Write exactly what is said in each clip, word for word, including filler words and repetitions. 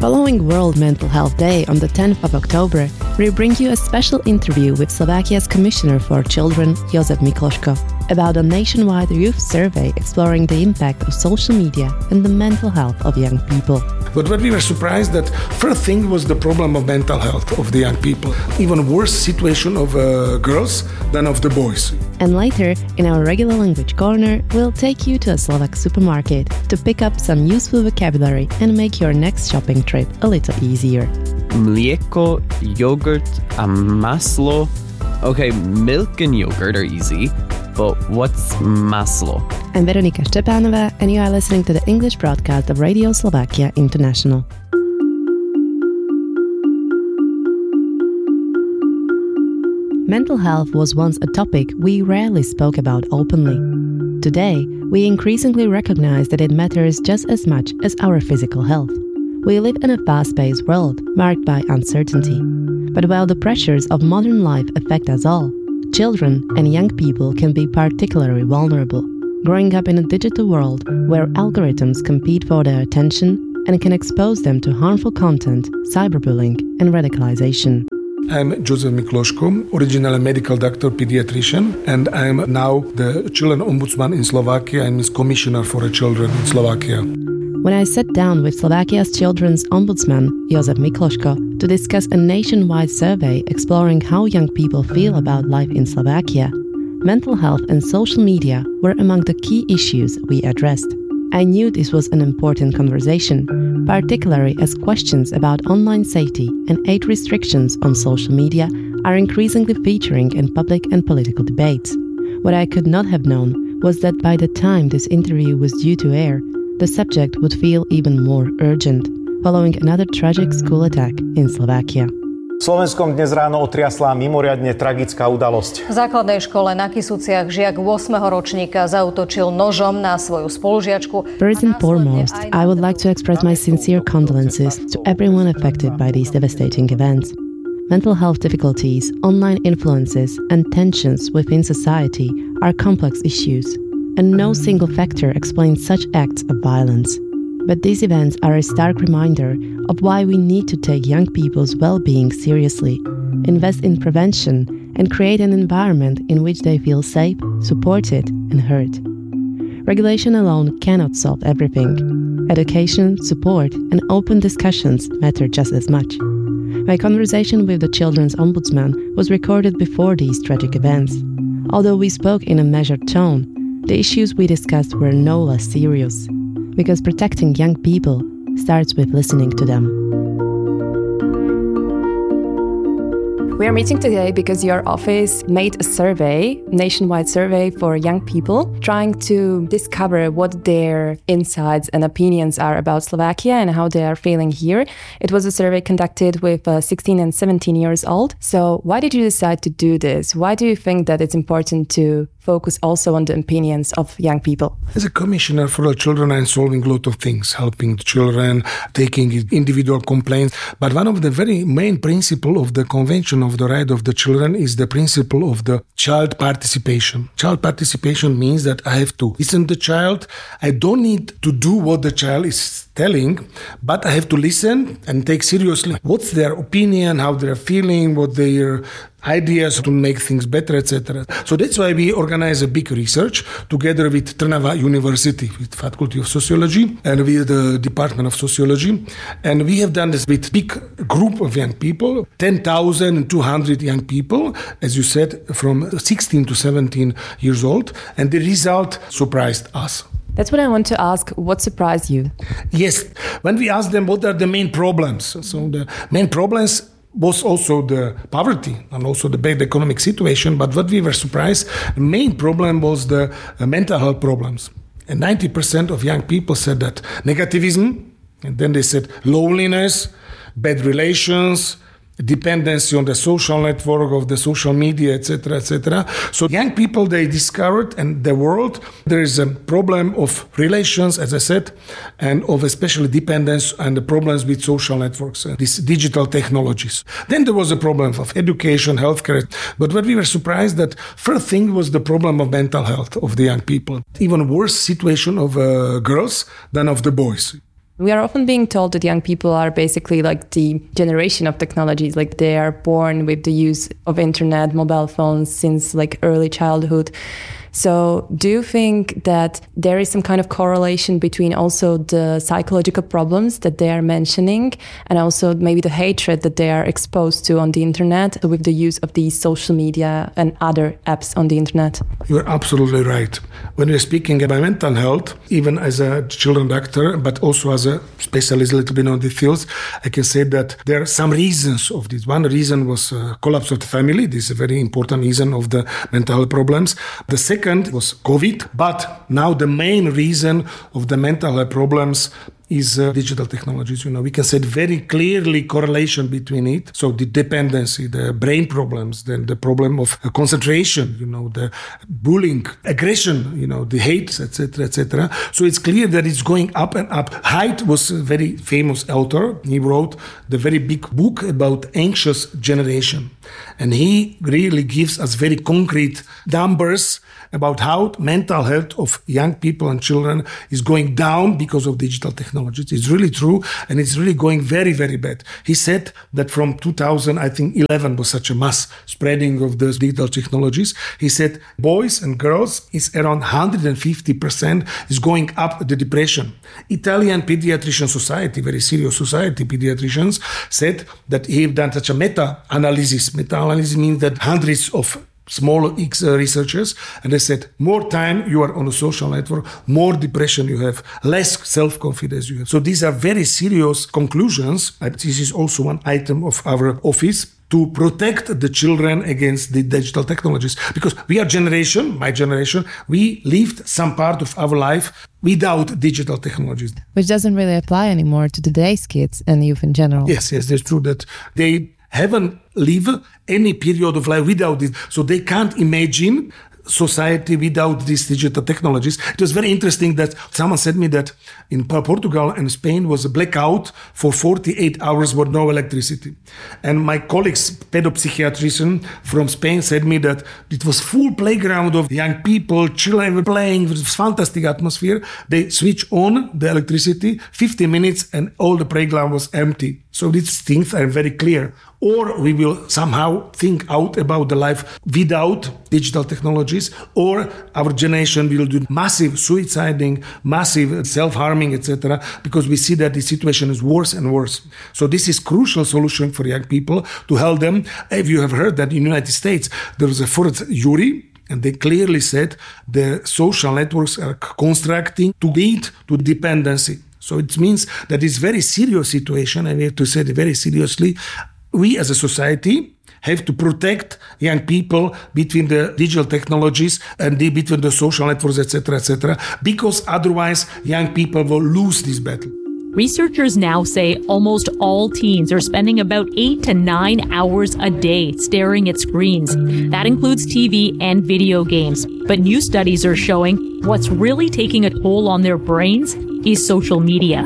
Following World Mental Health Day on the tenth of October, we bring you a special interview with Slovakia's Commissioner for Children, Jozef Mikloško, about a nationwide youth survey exploring the impact of social media and the mental health of young people. But what we were surprised that first thing was the problem of mental health of the young people. Even worse situation of uh, girls than of the boys. And later, in our regular language corner, we'll take you to a Slovak supermarket to pick up some useful vocabulary and make your next shopping trip a little easier. Mlieko, yogurt, a maslo. Okay, milk and yogurt are easy, but what's maslo? I'm Veronika Štepanova, and you are listening to the English broadcast of Radio Slovakia International. Mental health was once a topic we rarely spoke about openly. Today, we increasingly recognize that it matters just as much as our physical health. We live in a fast-paced world marked by uncertainty. But while the pressures of modern life affect us all, children and young people can be particularly vulnerable, growing up in a digital world where algorithms compete for their attention and can expose them to harmful content, cyberbullying, and radicalization. I'm Jozef Mikloško, originally a medical doctor, pediatrician, and I'm now the Children Ombudsman in Slovakia. I'm his commissioner for the children in Slovakia. When I sat down with Slovakia's Children's Ombudsman, Jozef Mikloško, to discuss a nationwide survey exploring how young people feel about life in Slovakia, mental health and social media were among the key issues we addressed. I knew this was an important conversation, particularly as questions about online safety and age restrictions on social media are increasingly featuring in public and political debates. What I could not have known was that by the time this interview was due to air, the subject would feel even more urgent, following another tragic school attack in Slovakia. Slovenskom dnes ráno otriasla mimoriadne tragická udalosť. V základnej škole na Kysuciach žiak ôsmeho ročníka zaútočil nožom na svoju spolužiačku. First and foremost, I would like to express my sincere condolences to everyone affected by these devastating events. Mental health difficulties, online influences, and tensions within society are complex issues, and no single factor explains such acts of violence. But these events are a stark reminder of why we need to take young people's well-being seriously, invest in prevention, and create an environment in which they feel safe, supported, and heard. Regulation alone cannot solve everything. Education, support, and open discussions matter just as much. My conversation with the Children's Ombudsman was recorded before these tragic events. Although we spoke in a measured tone, the issues we discussed were no less serious. Because protecting young people starts with listening to them. We are meeting today because your office made a survey, nationwide survey for young people, trying to discover what their insights and opinions are about Slovakia and how they are feeling here. It was a survey conducted with uh, sixteen and seventeen years old. So why did you decide to do this? Why do you think that it's important to focus also on the opinions of young people? As a commissioner for the children, I'm solving a lot of things, helping the children, taking individual complaints. But one of the very main principles of the Convention of the Right of the Children is the principle of the child participation. Child participation means that I have to listen to the child. I don't need to do what the child is telling, but I have to listen and take seriously what's their opinion, how they're feeling, what their ideas to make things better, et cetera. So that's why we organize a big research together with Trnava University, with Faculty of Sociology and with the Department of Sociology. And we have done this with a big group of young people, ten thousand two hundred young people, as you said, from sixteen to seventeen years old. And the result surprised us. That's what I want to ask. What surprised you? Yes. When we asked them what are the main problems, so the main problems was also the poverty and also the bad economic situation. But what we were surprised, the main problem was the uh, mental health problems. And ninety percent of young people said that negativism, and then they said loneliness, bad relations, dependency on the social network of the social media, et cetera, et cetera. So young people, they discovered in the world there is a problem of relations, as I said, and of especially dependence and the problems with social networks, uh, these digital technologies. Then there was a problem of education, healthcare. But what we were surprised that first thing was the problem of mental health of the young people. Even worse situation of uh, girls than of the boys. We are often being told that young people are basically like the generation of technologies, like they are born with the use of internet, mobile phones since like early childhood. So do you think that there is some kind of correlation between also the psychological problems that they are mentioning and also maybe the hatred that they are exposed to on the internet with the use of these social media and other apps on the internet? You're absolutely right. When we're speaking about mental health, even as a children doctor, but also as a specialist a little bit on the fields, I can say that there are some reasons of this. One reason was uh, collapse of the family. This is a very important reason of the mental health problems. The second was COVID, but now the main reason of the mental health problems is uh, digital technologies. You know, we can say very clearly correlation between it. So the dependency, the brain problems, then the problem of uh, concentration, you know, the bullying, aggression, you know, the hate, et cetera, et cetera. So it's clear that it's going up and up. Haidt was a very famous author. He wrote the very big book about anxious generation. And he really gives us very concrete numbers about how mental health of young people and children is going down because of digital technologies. It's really true, and it's really going very, very bad. He said that from two thousand, I think eleven was such a mass spreading of those digital technologies. He said boys and girls is around one hundred fifty percent is going up the depression. Italian Pediatrician Society, very serious society, pediatricians, said that he have done such a meta-analysis. Meta-analysis means that hundreds of small X researchers, and they said more time you are on a social network, more depression you have, less self-confidence you have. So these are very serious conclusions, and this is also one item of our office to protect the children against the digital technologies. Because we are generation, my generation, we lived some part of our life without digital technologies. Which doesn't really apply anymore to today's kids and youth in general. Yes, yes, that's true that they haven't lived any period of life without it. So they can't imagine society without these digital technologies. It was very interesting that someone said me that in Portugal and Spain was a blackout for forty-eight hours with no electricity. And my colleagues, pedopsychiatrician from Spain, said me that it was full playground of young people, children were playing, it was fantastic atmosphere. They switch on the electricity, fifty minutes, and all the playground was empty. So these things are very clear. Or we will somehow think out about the life without digital technologies, or our generation will do massive suiciding, massive self-harming, et cetera, because we see that the situation is worse and worse. So this is crucial solution for young people to help them. If you have heard that in the United States, there was a fourth jury, and they clearly said the social networks are constructing to lead to dependency. So it means that it's a very serious situation, and we have to say it very seriously. We as a society have to protect young people between the digital technologies and the, between the social networks, et cetera, et cetera, because otherwise young people will lose this battle. Researchers now say almost all teens are spending about eight to nine hours a day staring at screens. That includes T V and video games. But new studies are showing what's really taking a toll on their brains is social media.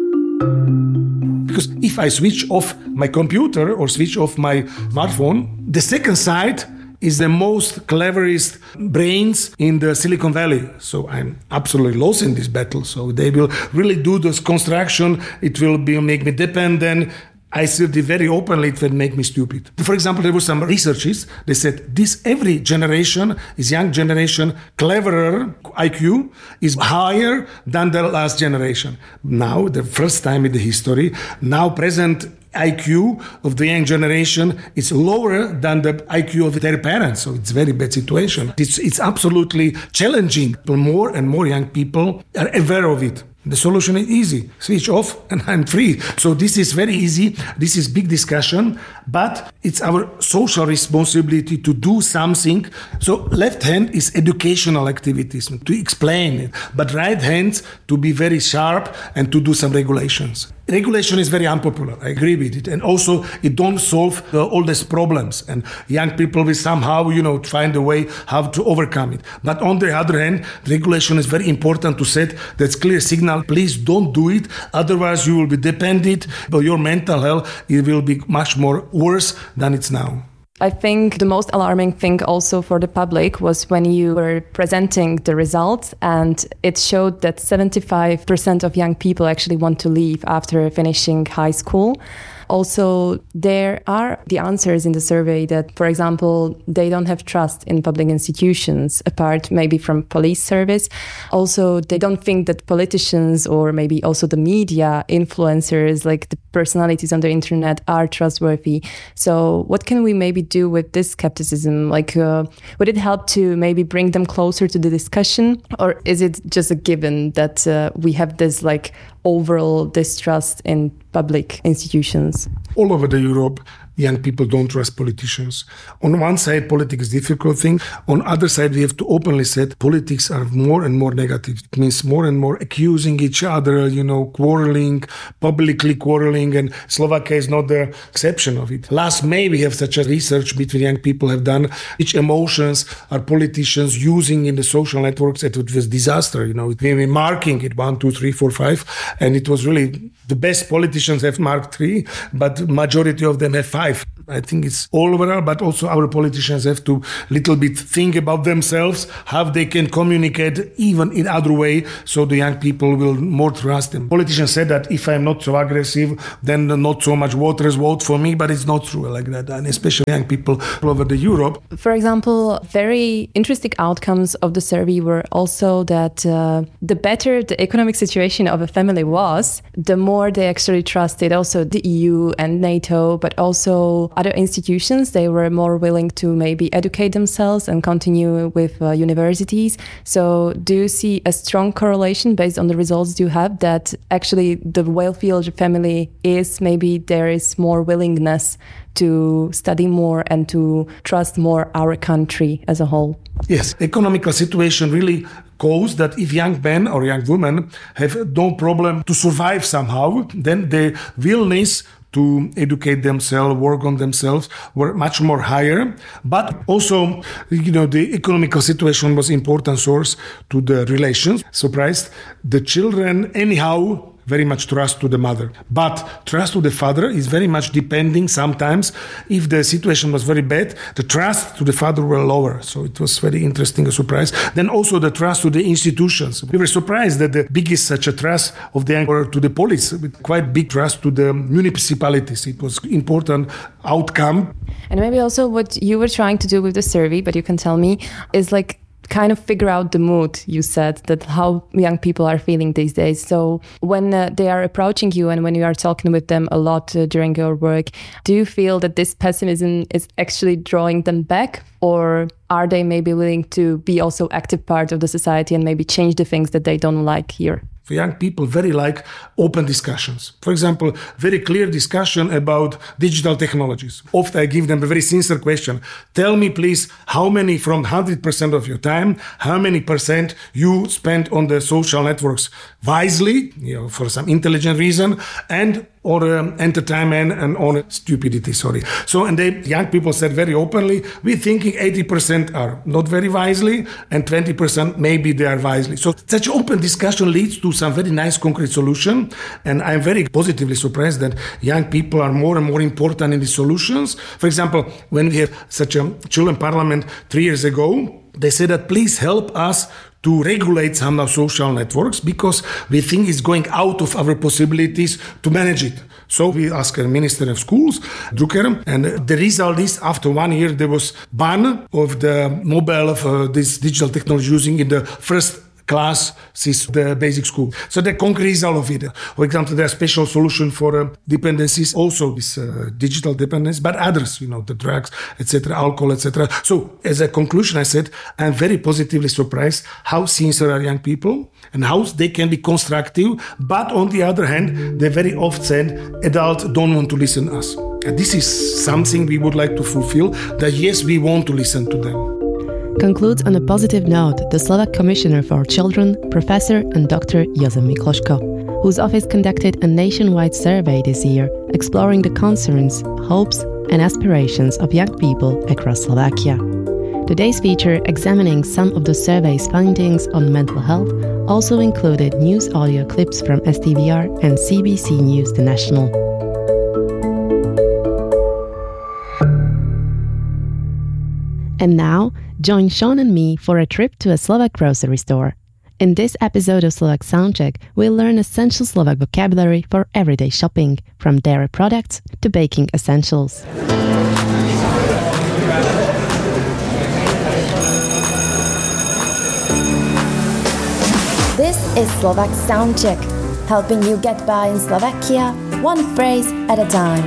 Because if I switch off my computer or switch off my smartphone, the second side is the most cleverest brains in the Silicon Valley. So I'm absolutely lost in this battle. So they will really do this construction. It will be make me dependent. I said it very openly, it will make me stupid. For example, there were some researchers, they said this every generation is young generation, cleverer I Q is higher than the last generation. Now, the first time in the history, now present I Q of the young generation is lower than the I Q of their parents. So it's a very bad situation. It's, it's absolutely challenging. More and more young people are aware of it. The solution is easy. Switch off and I'm free. So this is very easy. This is big discussion, but it's our social responsibility to do something. So left hand is educational activities to explain it, but right hand to be very sharp and to do some regulations. Regulation is very unpopular. I agree with it. And also it don't solve uh, all these problems. And young people will somehow, you know, find a way how to overcome it. But on the other hand, regulation is very important to set that clear signal. Please don't do it. Otherwise you will be dependent. But your mental health, it will be much more worse than it's now. I think the most alarming thing also for the public was when you were presenting the results, and it showed that seventy-five percent of young people actually want to leave after finishing high school. Also, there are the answers in the survey that, for example, they don't have trust in public institutions, apart maybe from police service. Also, they don't think that politicians or maybe also the media, influencers, like the personalities on the internet are trustworthy. So what can we maybe do with this skepticism? Like, uh, would it help to maybe bring them closer to the discussion? Or is it just a given that uh, we have this like overall distrust in public institutions? All over the Europe, young people don't trust politicians. On one side, politics is a difficult thing. On the other side, we have to openly say politics are more and more negative. It means more and more accusing each other, you know, quarreling, publicly quarreling, and Slovakia is not the exception of it. Last May, we have such a research between young people have done which emotions are politicians using in the social networks. It was disaster, you know, we were marking it one, two, three, four, five, and it was really the best politicians have marked three, but majority of them have five. I think it's all overall, but also our politicians have to little bit think about themselves, how they can communicate even in other way, so the young people will more trust them. Politicians said that if I'm not so aggressive, then not so much voters vote for me, but it's not true like that, and especially young people all over the Europe. For example, very interesting outcomes of the survey were also that uh, the better the economic situation of a family was, the more they actually trusted also the E U and NATO, but also other institutions. They were more willing to maybe educate themselves and continue with uh, universities. So do you see a strong correlation based on the results you have that actually the wealthier family is, maybe there is more willingness to study more and to trust more our country as a whole? Yes, economical situation really goes that if young men or young women have no problem to survive somehow, then the willingness to educate themselves, work on themselves, were much more higher. But also, you know, the economical situation was important source to the relations. Surprised, the children anyhow very much trust to the mother. But trust to the father is very much depending sometimes. If the situation was very bad, the trust to the father were lower. So it was very interesting, a surprise. Then also the trust to the institutions. We were surprised that the biggest such a trust of the young were to the police, with quite big trust to the municipalities. It was important outcome. And maybe also what you were trying to do with the survey, but you can tell me, is like kind of figure out the mood, you said, that how young people are feeling these days. So when uh, they are approaching you and when you are talking with them a lot uh, during your work, do you feel that this pessimism is actually drawing them back? Or are they maybe willing to be also active part of the society and maybe change the things that they don't like here? For young people, very like open discussions. For example, very clear discussion about digital technologies. Often I give them a very sincere question. Tell me, please, how many from one hundred percent of your time, how many percent you spend on the social networks wisely, you know, for some intelligent reason, and or um, entertainment and on stupidity, sorry. So, and the young people said very openly, we're thinking eighty percent are not very wisely and twenty percent maybe they are wisely. So such open discussion leads to some very nice concrete solution. And I'm very positively surprised that young people are more and more important in the solutions. For example, when we have such a children parliament three years ago, they said that please help us to regulate some of social networks because we think it's going out of our possibilities to manage it. So we asked the Minister of Schools, Drucker, and the result is after one year there was ban of the mobile of uh, this digital technology using in the first class is the basic school. So the concrete result of it. For example, there are special solution for uh, dependencies, also this uh, digital dependence, but others, you know, the drugs, et cetera, alcohol, et cetera. So as a conclusion, I said, I'm very positively surprised how sincere are young people and how they can be constructive. But on the other hand, they very often adults don't want to listen to us. And this is something we would like to fulfill, that yes, we want to listen to them. Concludes on a positive note the Slovak Commissioner for Children, Professor and Doctor Jozef Mikloško, whose office conducted a nationwide survey this year exploring the concerns, hopes and aspirations of young people across Slovakia. Today's feature, examining some of the survey's findings on mental health, also included news audio clips from S T V R and C B C News The National. And now, join Sean and me for a trip to a Slovak grocery store. In this episode of Slovak Soundcheck, we'll learn essential Slovak vocabulary for everyday shopping, from dairy products to baking essentials. This is Slovak Soundcheck, helping you get by in Slovakia, one phrase at a time.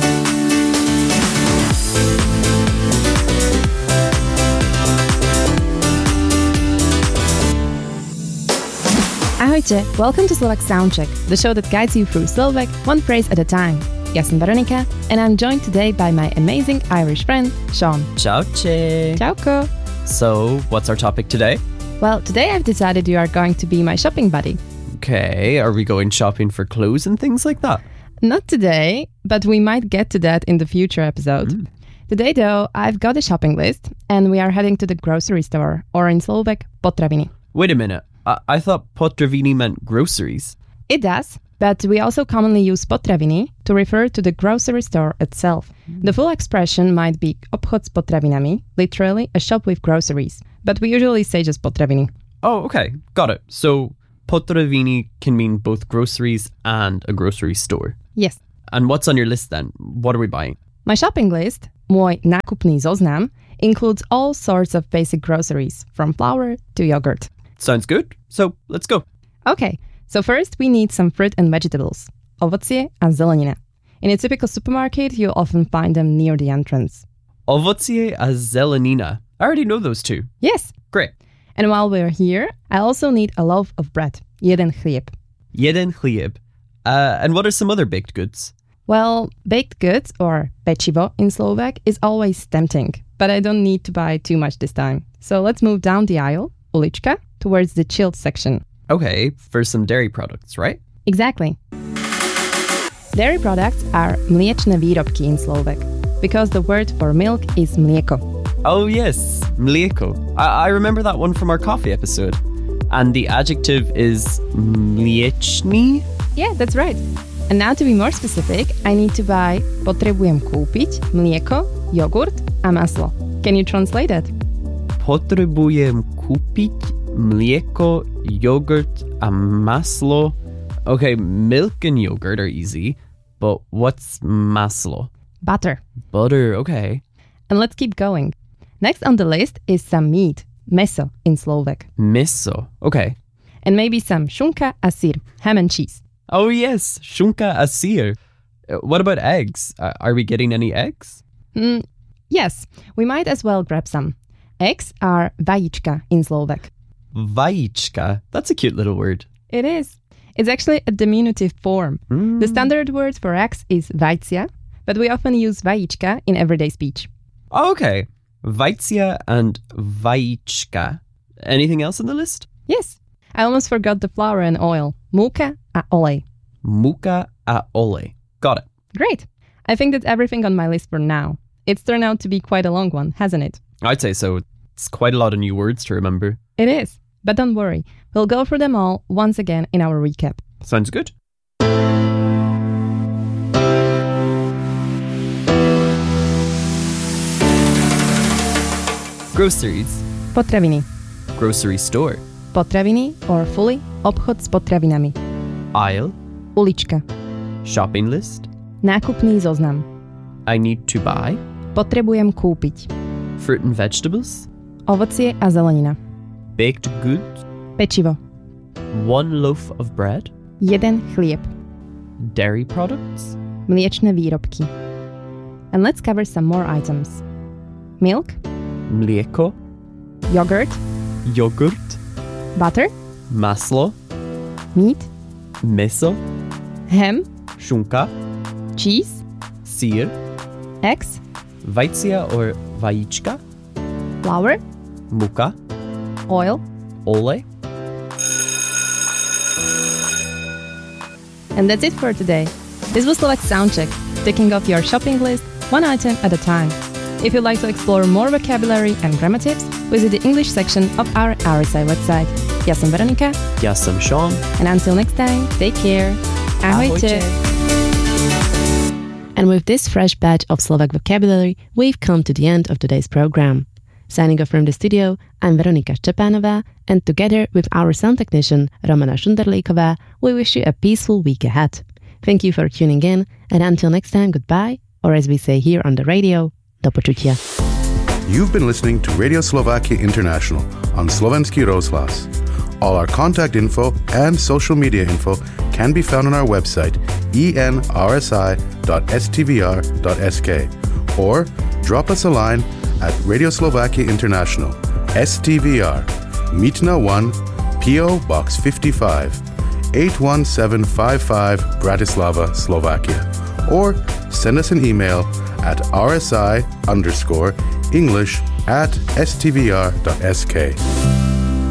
Ahojte, welcome to Slovak Soundcheck, the show that guides you through Slovak, one phrase at a time. Ja som Veronika, and I'm joined today by my amazing Irish friend, Sean. Čauče. Čauko. So, what's our topic today? Well, today I've decided you are going to be my shopping buddy. Okay, are we going shopping for clothes and things like that? Not today, but we might get to that in the future episode. Mm. Today, though, I've got a shopping list, and we are heading to the grocery store, or in Slovak, potraviny. Wait a minute. I, I thought potraviny meant groceries. It does, but we also commonly use potraviny to refer to the grocery store itself. Mm. The full expression might be obchod s potravinami, literally a shop with groceries, but we usually say just potraviny. Oh, okay. Got it. So, potraviny can mean both groceries and a grocery store. Yes. And what's on your list then? What are we buying? My shopping list, môj nákupný zoznam, includes all sorts of basic groceries, from flour to yogurt. Sounds good. So, let's go. Okay, so first we need some fruit and vegetables, ovocie a zelenina. In a typical supermarket, you'll often find them near the entrance. Ovocie a zelenina. I already know those two. Yes. Great. And while we're here, I also need a loaf of bread, jeden chlieb. Jeden chlieb. Uh, and what are some other baked goods? Well, baked goods, or pečivo in Slovak, is always tempting, but I don't need to buy too much this time. So let's move down the aisle, ulička, towards the chilled section. Okay, for some dairy products, right? Exactly. Dairy products are mliečne výrobky in Slovak, because the word for milk is mlieko. Oh yes, mlieko. I, I remember that one from our coffee episode. And the adjective is mliečný? Yeah, that's right. And now to be more specific, I need to buy potrebujem kúpiť mlieko, jogurt a maslo. Can you translate that? Potrebujem kúpiť mlieko, yogurt a maslo. Okay, milk and yogurt are easy, but what's maslo? Butter. Butter, okay. And let's keep going. Next on the list is some meat, meso in Slovak. Meso, okay. And maybe some šunka a sír, ham and cheese. Oh yes, šunka a sír. Uh, what about eggs? Uh, are we getting any eggs? Mm, yes, we might as well grab some. Eggs are vajíčka in Slovak. Vajíčka? That's a cute little word. It is. It's actually a diminutive form. Mm. The standard word for eggs is vajcia, but we often use vajíčka in everyday speech. Oh, okay. Vajcia and vajíčka. Anything else on the list? Yes. I almost forgot the flour and oil. Múka a olej. Múka a olej. Got it. Great. I think that's everything on my list for now. It's turned out to be quite a long one, hasn't it? I'd say so. It's quite a lot of new words to remember. It is. But don't worry. We'll go through them all once again in our recap. Sounds good. Groceries. Potraviny. Grocery store. Potraviny, or fully, obchod s potravinami. Aisle. Ulička. Shopping list. Nákupný zoznam. I need to buy. Potrebujem kúpiť. Fruit and vegetables. Ovocie a zelenina. Baked goods. Pečivo. One loaf of bread. Jeden chlieb. Dairy products. Mliečne výrobky. And let's cover some more items. Milk. Mlieko. Yogurt. Yogurt. Butter. Maslo. Meat. Meso. Ham. Šunka. Cheese. Sír. Eggs. Vajcia or vajíčka. Flour. Múka. Oil. Olej. And that's it for today. This was Slovak Soundcheck, ticking off your shopping list one item at a time. If you'd like to explore more vocabulary and grammar tips, visit the English section of our R S I website. Ja som Veronika. Ja som Sean. And until next time, take care. Ahojte. And with this fresh batch of Slovak vocabulary, we've come to the end of today's program. Signing off from the studio, I'm Veronika Szczepanova, and together with our sound technician, Romana Šunderlíková, we wish you a peaceful week ahead. Thank you for tuning in, and until next time, goodbye, or as we say here on the radio, do počutia. You've been listening to Radio Slovakia International on Slovenský rozhlas. All our contact info and social media info can be found on our website e n r s i dot s t v r dot s k or drop us a line at Radio Slovakia International, S T V R, Mýtna one, P O Box fifty-five, eight one seven five five, Bratislava, Slovakia. Or send us an email at rsi underscore English at s t v r dot s k.